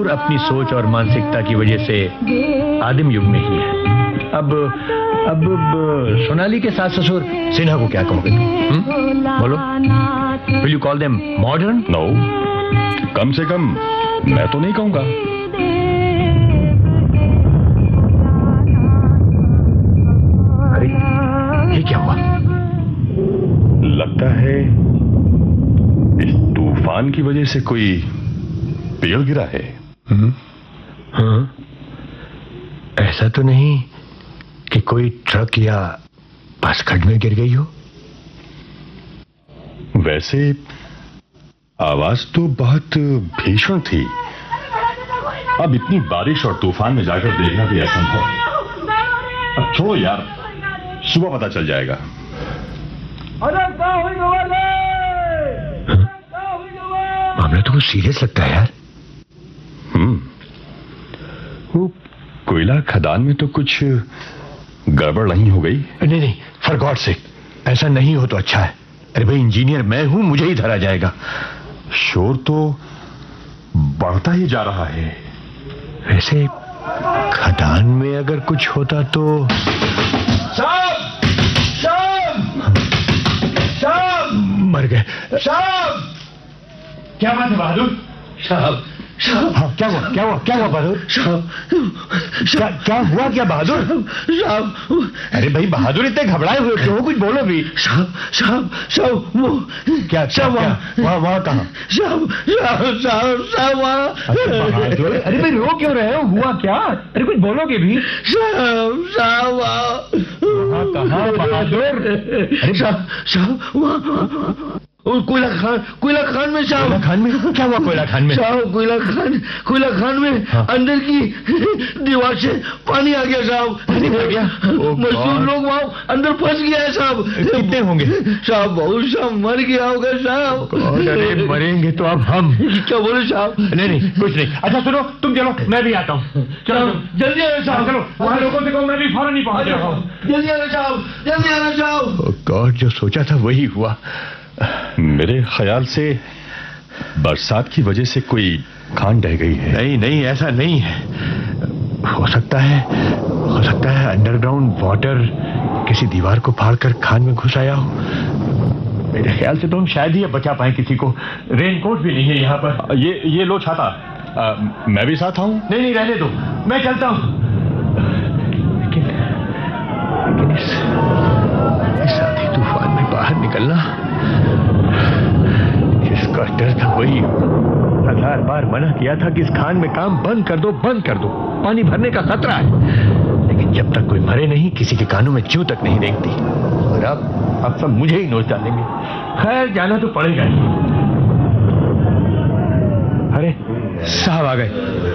जरूर अपनी सोच और मानसिकता की वजह से आदिम युग में ही है। अब सोनाली के सास ससुर सिन्हा को क्या कहोगे तुम? बोलो, will you call them modern? No, कम से कम मैं तो नहीं कहूंगा। अरे ये क्या हुआ? लगता है इस तूफान की वजह से कोई पेड़ गिरा है। हाँ, ऐसा तो नहीं कि कोई ट्रक या बस खड्ड में गिर गई हो? वैसे आवाज तो बहुत भीषण थी। अब इतनी बारिश और तूफान में जाकर देखना भी असंभव है। अब छोड़ो यार, सुबह पता चल जाएगा। मामला तो कुछ सीरियस लगता है यार। वो कोयला खदान में तो कुछ गड़बड़ नहीं हो गई? नहीं, फॉर गॉड सेक, ऐसा नहीं हो तो अच्छा है। अरे भाई, इंजीनियर मैं हूं, मुझे ही धरा जाएगा। शोर तो बढ़ता ही जा रहा है। वैसे खदान में अगर कुछ होता तो। साहब मर गए। साहब, क्या बात है बहादुर? साहब हाँ, क्या हुआ बहादुर? क्या हुआ क्या बहादुर? साहब, अरे भाई बहादुर, इतने घबराए हुए क्यों? कुछ बोलो भी। साहब वो क्या वहाँ कहाँ? साहब वहाँ। बहादुर, अरे भाई रो क्यों रहे हो? हुआ क्या? अरे कुछ बोलोगे भी। साहब वहाँ कहाँ बहादुर? अरे साहब वहाँ कोयला खान में। साहब कोयला खान में? क्या हुआ कोयला खान में? साहब कोयला खान में हाँ? अंदर की दीवार से पानी आ गया साहब। पानी आ गया? मजदूर लोग वहाँ अंदर फंस गया है साहब। कितने होंगे? साहब बहुत सा मर गया होगा साहब। अरे मरेंगे तो अब हम। क्या बोले साहब? नहीं कुछ नहीं। अच्छा सुनो, तुम चलो, मैं भी आता हूँ। चलो जल्दी आना साहब। चलो, वहाँ लोगों से कहो मैं भी फौरन ही पहुँच रहा हूँ। जल्दी आना साहब। गॉड, जो सोचा था वही हुआ। मेरे ख्याल से बरसात की वजह से कोई खान ढह गई है। नहीं ऐसा नहीं है। हो सकता है अंडरग्राउंड वाटर किसी दीवार को फाड़कर खान में घुस आया हो। मेरे ख्याल से तो हम शायद ही बचा पाए किसी को। रेनकोट भी नहीं है यहाँ पर। ये लो छाता। मैं भी साथ आऊं? नहीं रहने दो, मैं चलता हूँ। लेकिन इस आधी तूफान में बाहर निकलना, जिसका डर था वही 1000 बार मना किया था कि इस खान में काम बंद कर दो, पानी भरने का खतरा है। लेकिन जब तक कोई मरे नहीं, किसी के कानों में जूं तक नहीं रेंगती। और अब सब मुझे ही नोच डालेंगे। खैर, जाना तो पड़ेगा ही। अरे साहब आ गए।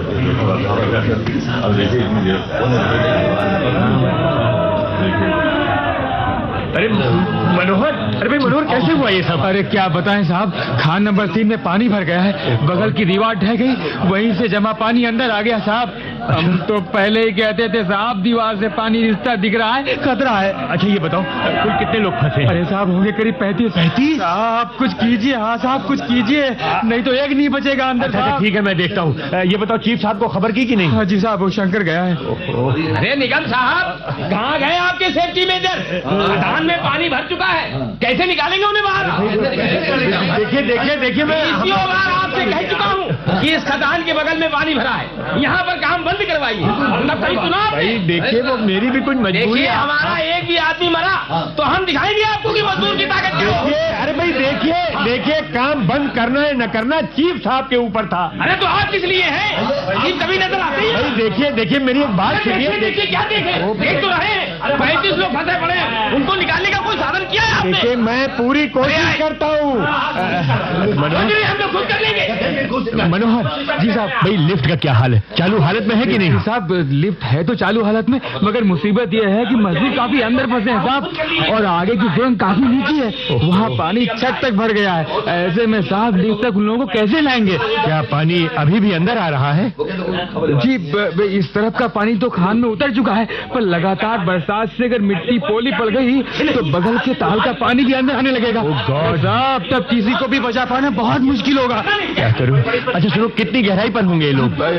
अरे मनोहर, अरे भाई मनोहर, कैसे हुआ ये सब? अरे क्या बताएं साहब, खान नंबर 3 में पानी भर गया है। बगल की दीवार ढह गई, वहीं से जमा पानी अंदर आ गया साहब। हम तो पहले ही कहते थे साहब, दीवार से पानी रिश्ता दिख रहा है, खतरा है। अच्छा ये बताओ, कुल कितने लोग फंसे? अरे साहब होंगे करीब 35। साहब कुछ कीजिए। हाँ साहब कुछ कीजिए, नहीं तो एक नहीं बचेगा अंदर। अच्छा ठीक है, मैं देखता हूँ। ये बताओ, चीफ साहब को खबर की कि नहीं? हाँ जी साहब, वो शंकर गया है। अरे निगम साहब, कहाँ गए आपके सेफ्टी मेजर? खदान में पानी भर चुका है, कैसे निकालेंगे उन्हें बाहर? देखिए मैं इतनी बार आपसे कह चुका हूँ कि इस खदान के बगल में पानी भरा है, यहाँ पर काम बंद करवाइए। तब कहीं सुना आपने? भाई देखिए, वो मेरी भी कुछ मजबूरी है। हमारा एक भी आदमी मरा तो हम दिखाएंगे आपको कि मजदूर की ताकत क्या है। अरे भाई देखिए, काम बंद करना है न करना चीफ साहब के ऊपर था। अरे तो आप किस लिए हैं? आप कभी नजर आते हैं? भाई देखिए मेरी एक बात सुनिए। देखिए क्या देख तो रहे। 35 लोग फंसे पड़े हैं, उनको निकालने का कोई साधन किया है आपने? देखिए मैं पूरी कोशिश करता हूँ। हम लोग खुद कर लेंगे। मनोहर जी साहब, भाई लिफ्ट का क्या हाल है? चालू हालत में है कि नहीं? साहब लिफ्ट है तो चालू हालत में, मगर मुसीबत यह है कि मजदूर काफी अंदर फंसे हैं साहब, और आगे की सुरंग काफी नीचे है, वहाँ पानी छत तक भर गया है। ऐसे में साहब लिफ्ट तक उन लोगों को कैसे लाएंगे? क्या पानी अभी भी अंदर आ रहा है? जी इस तरफ का पानी तो खान में उतर चुका है, पर लगातार बरसात से अगर मिट्टी पोली पड़ गई तो बगल के ताल का पानी भी अंदर आने लगेगा। साहब तब किसी को भी बचा पाना बहुत मुश्किल होगा। क्या करूं? अच्छा सुनो, कितनी गहराई पर होंगे ये लोग?